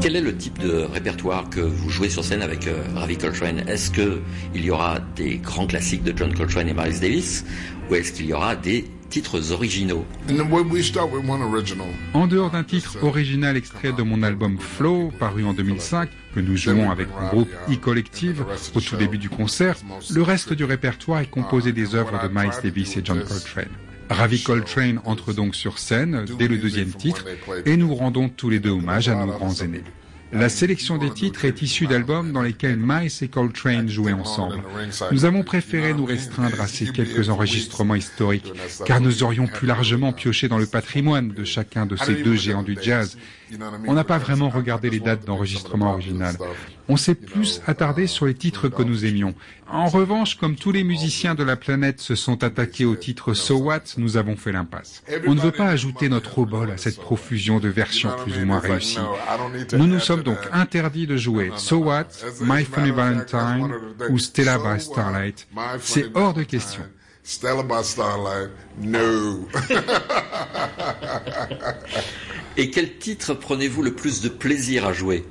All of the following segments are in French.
Quel est le type de répertoire que vous jouez sur scène avec Ravi Coltrane? Est-ce qu'il y aura des grands classiques de John Coltrane et Miles Davis, ou est-ce qu'il y aura des titres originaux? En dehors d'un titre original extrait de mon album Flow, paru en 2005, que nous jouons avec mon groupe E-Collective au tout début du concert, le reste du répertoire est composé des œuvres de Miles Davis et John Coltrane. Ravi Coltrane entre donc sur scène dès le deuxième titre et nous rendons tous les deux hommage à nos grands aînés. La sélection des titres est issue d'albums dans lesquels Miles et Coltrane jouaient ensemble. Nous avons préféré nous restreindre à ces quelques enregistrements historiques, car nous aurions pu largement piocher dans le patrimoine de chacun de ces deux géants du jazz. On n'a pas vraiment regardé les dates d'enregistrement original. On s'est plus attardé sur les titres que nous aimions. En revanche, comme tous les musiciens de la planète se sont attaqués au titre So What, nous avons fait l'impasse. On ne veut pas ajouter notre obol à cette profusion de versions plus ou moins réussies. Nous nous sommes donc interdits de jouer So What, My Funny Valentine ou Stella by Starlight. C'est hors de question. Stella by Starlight, no. Et quel titre prenez-vous le plus de plaisir à jouer?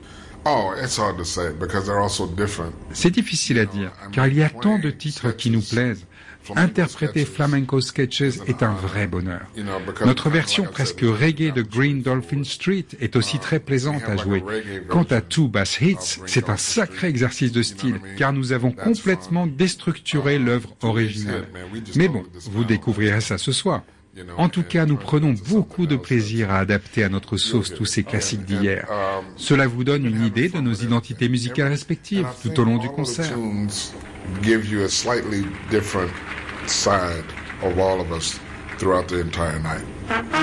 C'est difficile à dire, car il y a tant de titres qui nous plaisent. Interpréter Flamenco Sketches est un vrai bonheur. Notre version presque reggae de Green Dolphin Street est aussi très plaisante à jouer. Quant à Two Bass Hits, c'est un sacré exercice de style, car nous avons complètement déstructuré l'œuvre originale. Mais bon, vous découvrirez ça ce soir. En tout cas, nous prenons beaucoup de plaisir à adapter à notre sauce tous ces classiques d'hier. Cela vous donne une idée de nos identités musicales respectives tout au long du concert. Give you a slightly different side of all of us throughout the entire night.